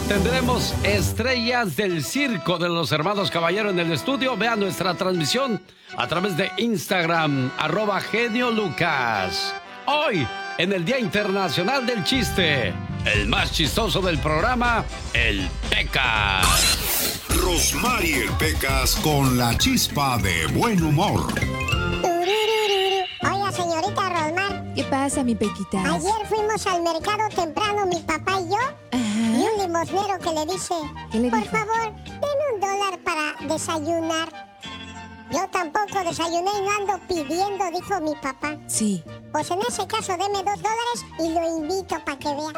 tendremos estrellas del circo de los hermanos Caballero en el estudio. Vean nuestra transmisión a través de Instagram, @geniolucas. Hoy, en el Día Internacional del Chiste, el más chistoso del programa, el Pecas. Rosmarie el Pecas con la chispa de buen humor. Oiga, señorita Rosmar. ¿Qué pasa, mi Pequita? Ayer fuimos al mercado temprano, mi papá y yo. Ajá. Y un limosnero que le dice, ¿Qué le por dijo? favor, denme $1 para desayunar. Yo tampoco desayuné y no ando pidiendo, dijo mi papá. Sí. Pues en ese caso, deme $2 y lo invito para que vea.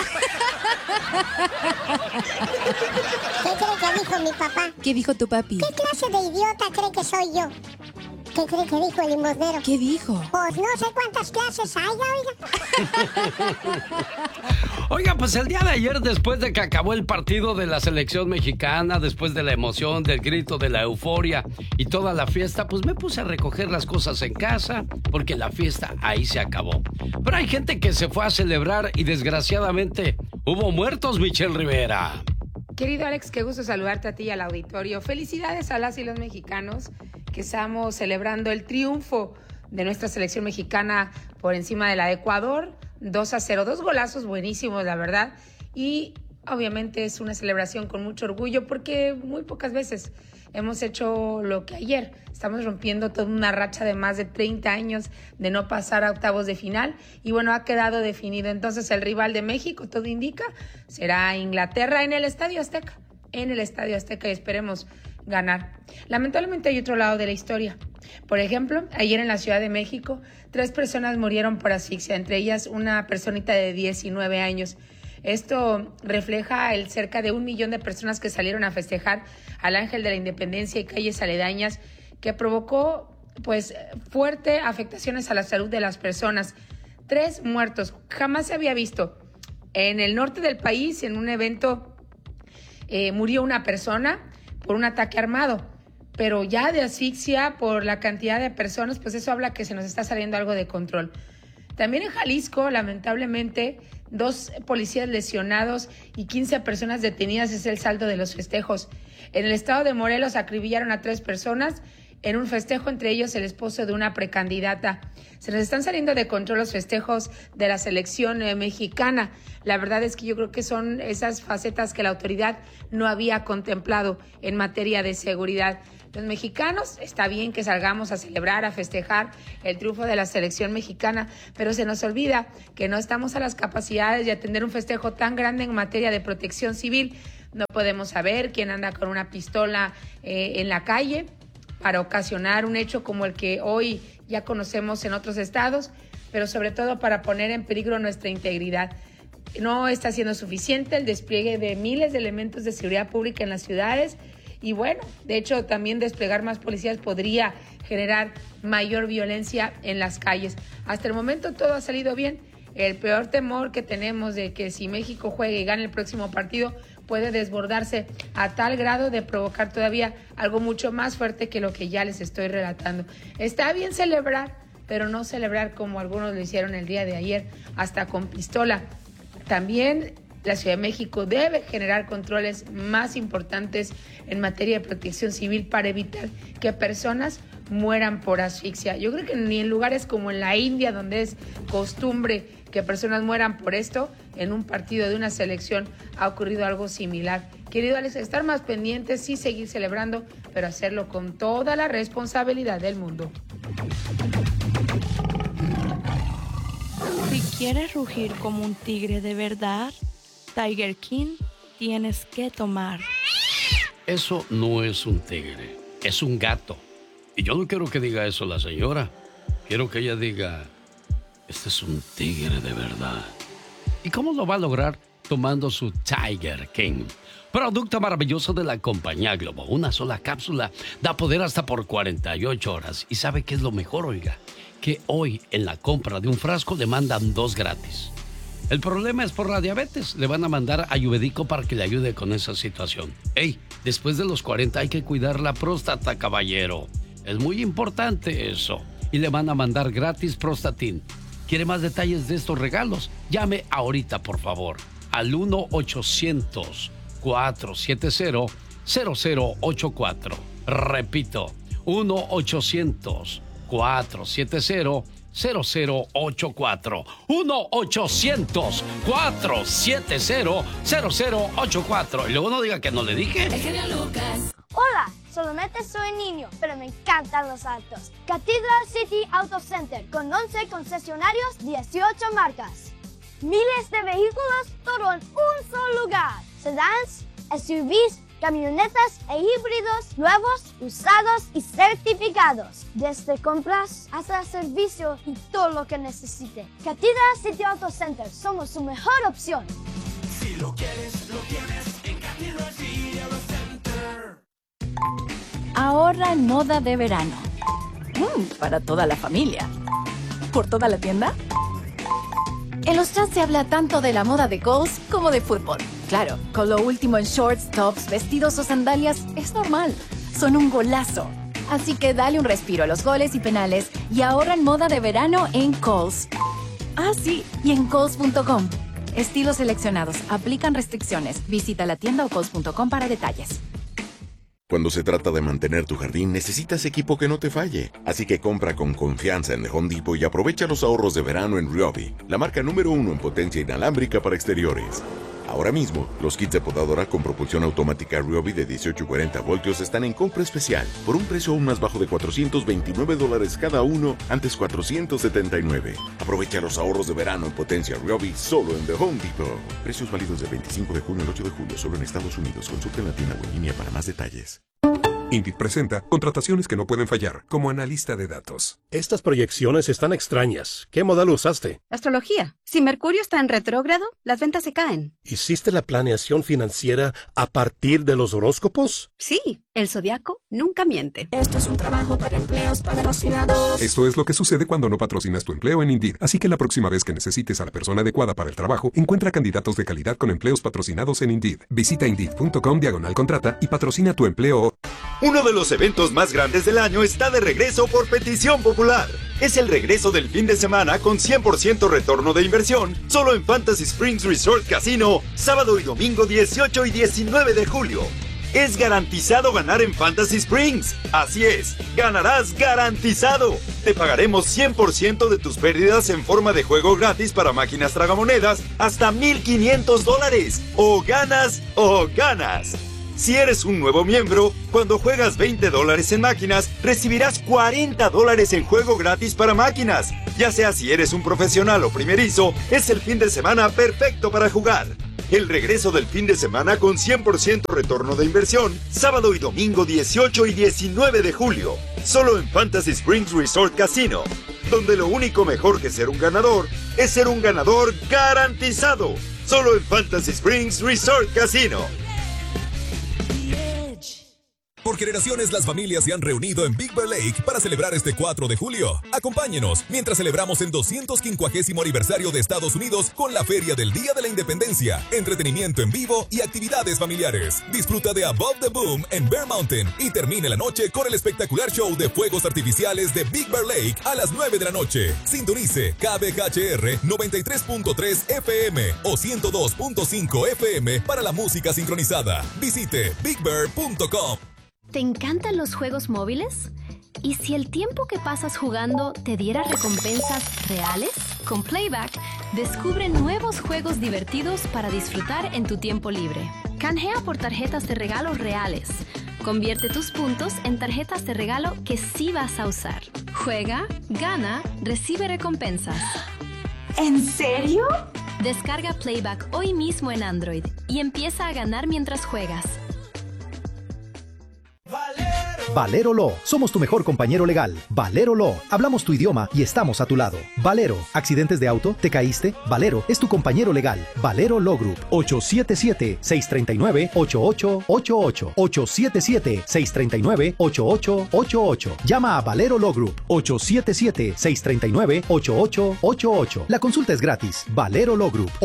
¿Qué cree que dijo mi papá? ¿Qué dijo tu papi? ¿Qué clase de idiota cree que soy yo? ¿Qué cree que dijo el limosnero? ¿Qué dijo? Pues no sé cuántas clases haya, oiga. Oiga, pues el día de ayer, después de que acabó el partido de la selección mexicana, después de la emoción, del grito, de la euforia y toda la fiesta, pues me puse a recoger las cosas en casa, porque la fiesta ahí se acabó. Pero hay gente que se fue a celebrar y desgraciadamente hubo muertos, Michelle Rivera. Querido Alex, qué gusto saludarte a ti y al auditorio. Felicidades a las y los mexicanos que estamos celebrando el triunfo de nuestra selección mexicana por encima de la de Ecuador, 2-0, 2 golazos buenísimos, la verdad, y obviamente es una celebración con mucho orgullo porque muy pocas veces hemos hecho lo que ayer. Estamos rompiendo toda una racha de más de 30 años de no pasar a octavos de final y bueno, ha quedado definido. Entonces el rival de México, todo indica, será Inglaterra en el Estadio Azteca. En el Estadio Azteca y esperemos ganar. Lamentablemente hay otro lado de la historia. Por ejemplo, ayer en la Ciudad de México, 3 personas murieron por asfixia, entre ellas una personita de 19 años. Esto refleja el cerca de 1 millón de personas que salieron a festejar al Ángel de la Independencia y calles aledañas, que provocó pues fuerte afectaciones a la salud de las personas. 3 muertos, jamás se había visto. En el norte del país, en un evento, murió una persona por un ataque armado, pero ya de asfixia por la cantidad de personas, pues eso habla que se nos está saliendo algo de control. También en Jalisco, lamentablemente, 2 policías lesionados y 15 personas detenidas es el saldo de los festejos. En el estado de Morelos acribillaron a 3 personas en un festejo, entre ellos el esposo de una precandidata. Se nos están saliendo de control los festejos de la selección mexicana. La verdad es que yo creo que son esas facetas que la autoridad no había contemplado en materia de seguridad. Los mexicanos, está bien que salgamos a celebrar, a festejar el triunfo de la selección mexicana, pero se nos olvida que no estamos a las capacidades de atender un festejo tan grande en materia de protección civil. No podemos saber quién anda con una pistola en la calle para ocasionar un hecho como el que hoy ya conocemos en otros estados, pero sobre todo para poner en peligro nuestra integridad. No está siendo suficiente el despliegue de miles de elementos de seguridad pública en las ciudades y bueno, de hecho también desplegar más policías podría generar mayor violencia en las calles. Hasta el momento todo ha salido bien. El peor temor que tenemos de que si México juegue y gane el próximo partido puede desbordarse a tal grado de provocar todavía algo mucho más fuerte que lo que ya les estoy relatando. Está bien celebrar, pero no celebrar como algunos lo hicieron el día de ayer, hasta con pistola. También la Ciudad de México debe generar controles más importantes en materia de protección civil para evitar que personas mueran por asfixia. Yo creo que ni en lugares como en la India, donde es costumbre que personas mueran por esto, en un partido de una selección ha ocurrido algo similar. Querido Alex, estar más pendientes, sí seguir celebrando, pero hacerlo con toda la responsabilidad del mundo. Si quieres rugir como un tigre de verdad, Tiger King tienes que tomar. Eso no es un tigre, es un gato. Y yo no quiero que diga eso la señora. Quiero que ella diga, este es un tigre de verdad. ¿Y cómo lo va a lograr? Tomando su Tiger King. Producto maravilloso de la compañía Globo. Una sola cápsula da poder hasta por 48 horas. ¿Y sabe qué es lo mejor, oiga? Que hoy en la compra de un frasco le mandan 2 gratis. El problema es por la diabetes. Le van a mandar ayurvédico para que le ayude con esa situación. ¡Ey! Después de los 40 hay que cuidar la próstata, caballero. Es muy importante eso. Y le van a mandar gratis Prostatin. ¿Quiere más detalles de estos regalos? Llame ahorita, por favor, al 1-800 1-800-470-0084. Repito, 1-800-470-0084. 1-800-470-0084. Y luego no diga que no le dije. El genio Lucas. Hola, solamente soy niño, pero me encantan los autos. Cathedral City Auto Center, con 11 concesionarios, 18 marcas. Miles de vehículos, todo en un solo lugar. Sedans, SUVs, camionetas e híbridos, nuevos, usados y certificados. Desde compras hasta servicio y todo lo que necesite. Cathedral City Auto Center, somos su mejor opción. Si lo quieres, lo tienes en Cathedral City Auto Center. Ahorra en moda de verano. Para toda la familia. ¿Por toda la tienda? En los chats se habla tanto de la moda de Kohl's como de fútbol. Claro, con lo último en shorts, tops, vestidos o sandalias es normal. Son un golazo. Así que dale un respiro a los goles y penales y ahorra en moda de verano en Kohl's. Ah, sí, y en Kohl's.com. Estilos seleccionados. Aplican restricciones. Visita la tienda o Kohl's.com para detalles. Cuando se trata de mantener tu jardín, necesitas equipo que no te falle. Así que compra con confianza en The Home Depot y aprovecha los ahorros de verano en Ryobi, la marca número 1 en potencia inalámbrica para exteriores. Ahora mismo, los kits de podadora con propulsión automática Ryobi de 18 y 40 voltios están en compra especial, por un precio aún más bajo de $429 cada uno, antes $479. Aprovecha los ahorros de verano en potencia Ryobi solo en The Home Depot. Precios válidos del 25 de junio al 8 de julio, solo en Estados Unidos. Consulta en la tienda o en línea para más detalles. Indeed presenta contrataciones que no pueden fallar, como analista de datos. Estas proyecciones están extrañas. ¿Qué modelo usaste? Astrología. Si Mercurio está en retrógrado, las ventas se caen. ¿Hiciste la planeación financiera a partir de los horóscopos? Sí, el zodiaco nunca miente. Esto es un trabajo para empleos patrocinados. Esto es lo que sucede cuando no patrocinas tu empleo en Indeed. Así que la próxima vez que necesites a la persona adecuada para el trabajo, encuentra candidatos de calidad con empleos patrocinados en Indeed. Visita Indeed.com/contrata y patrocina tu empleo. Uno de los eventos más grandes del año está de regreso por petición popular. Es el regreso del fin de semana con 100% retorno de inversión, solo en Fantasy Springs Resort Casino, sábado y domingo 18 y 19 de julio. Es garantizado ganar en Fantasy Springs. Así es, ganarás garantizado. Te pagaremos 100% de tus pérdidas en forma de juego gratis para máquinas tragamonedas hasta $1,500. O ganas o ganas. Si eres un nuevo miembro, cuando juegas $20 en máquinas, recibirás $40 en juego gratis para máquinas. Ya sea si eres un profesional o primerizo, es el fin de semana perfecto para jugar. El regreso del fin de semana con 100% retorno de inversión, sábado y domingo 18 y 19 de julio. Solo en Fantasy Springs Resort Casino, donde lo único mejor que ser un ganador es ser un ganador garantizado. Solo en Fantasy Springs Resort Casino. Por generaciones las familias se han reunido en Big Bear Lake para celebrar este 4 de julio. Acompáñenos mientras celebramos el 250º aniversario de Estados Unidos con la Feria del Día de la Independencia, entretenimiento en vivo y actividades familiares. Disfruta de Above the Boom en Bear Mountain y termine la noche con el espectacular show de fuegos artificiales de Big Bear Lake a las 9 de la noche. Sintonice KBHR 93.3 FM o 102.5 FM para la música sincronizada. Visite bigbear.com. ¿Te encantan los juegos móviles? ¿Y si el tiempo que pasas jugando te diera recompensas reales? Con Playback, descubre nuevos juegos divertidos para disfrutar en tu tiempo libre. Canjea por tarjetas de regalo reales. Convierte tus puntos en tarjetas de regalo que sí vas a usar. Juega, gana, recibe recompensas. ¿En serio? Descarga Playback hoy mismo en Android y empieza a ganar mientras juegas. Valero Law. Somos tu mejor compañero legal. Valero Law. Hablamos tu idioma y estamos a tu lado. Valero. ¿Accidentes de auto? ¿Te caíste? Valero es tu compañero legal. Valero Law Group. 877-639-8888. 877-639-8888. Llama a Valero Law Group. 877-639-8888. La consulta es gratis. Valero Law Group.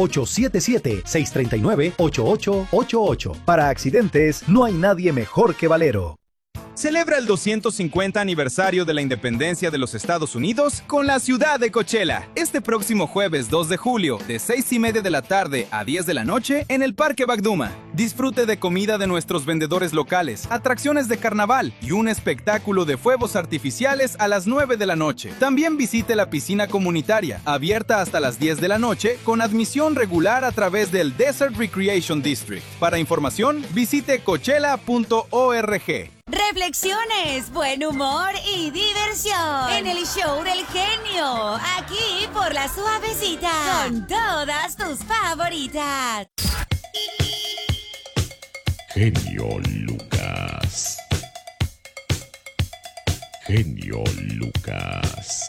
877-639-8888. Para accidentes, no hay nadie mejor que Valero. Celebra el 250 aniversario de la independencia de los Estados Unidos con la ciudad de Coachella. Este próximo jueves 2 de julio, de 6:30 de la tarde a 10 de la noche, en el Parque Bagduma. Disfrute de comida de nuestros vendedores locales, atracciones de carnaval y un espectáculo de fuegos artificiales a las 9 de la noche. También visite la piscina comunitaria, abierta hasta las 10 de la noche, con admisión regular a través del Desert Recreation District. Para información, visite coachella.org. Reflexiones, buen humor y diversión en el show del genio, aquí por La Suavecita, con todas tus favoritas. Genio Lucas. Genio Lucas.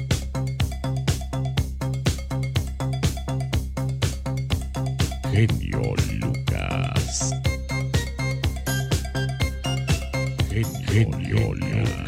Genio Lucas. Genio Lucas.